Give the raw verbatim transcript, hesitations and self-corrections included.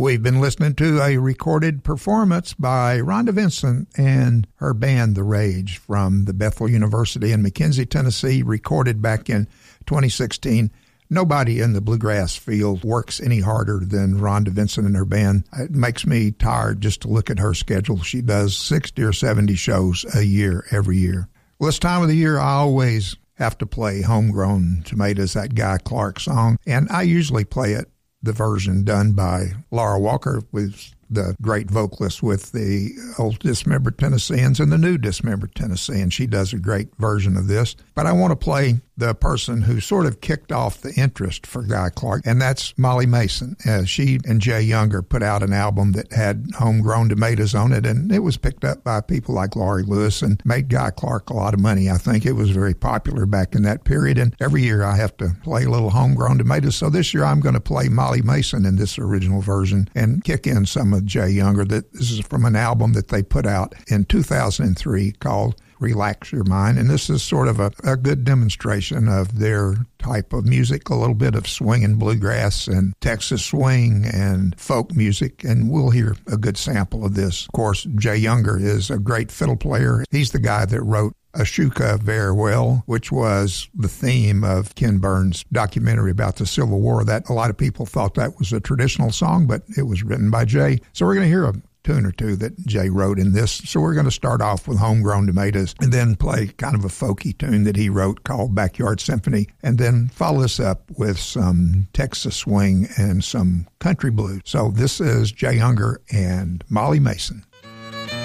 We've been listening to a recorded performance by Rhonda Vincent and her band, The Rage, from the Bethel University in McKenzie, Tennessee, recorded back in twenty sixteen. Nobody in the bluegrass field works any harder than Rhonda Vincent and her band. It makes me tired just to look at her schedule. She does sixty or seventy shows a year, every year. Well, this time of the year, I always have to play Homegrown Tomatoes, that Guy Clark song, and I usually play it the version done by Laura Walker, with the great vocalist with the old Dismembered Tennesseans and the new Dismembered Tennesseans. She does a great version of this. But I want to play the person who sort of kicked off the interest for Guy Clark, and that's Molly Mason. Uh, she and Jay Younger put out an album that had Homegrown Tomatoes on it, and it was picked up by people like Laurie Lewis and made Guy Clark a lot of money. I think it was very popular back in that period, and every year I have to play a little Homegrown Tomatoes. So this year I'm going to play Molly Mason in this original version and kick in some of Jay Younger. That this is from an album that they put out in two thousand three called Relax Your Mind, and this is sort of a, a good demonstration of their type of music, a little bit of swing and bluegrass and Texas swing and folk music, and we'll hear a good sample of this. Of course, Jay Younger is a great fiddle player. He's the guy that wrote Ashoka Very Well, which was the theme of Ken Burns' documentary about the Civil War. That a lot of people thought that was a traditional song, but it was written by Jay. So we're going to hear a tune or two that Jay wrote in this. So we're going to start off with Homegrown Tomatoes and then play kind of a folky tune that he wrote called Backyard Symphony, and then follow this up with some Texas swing and some country blues. So this is Jay Younger and Molly Mason.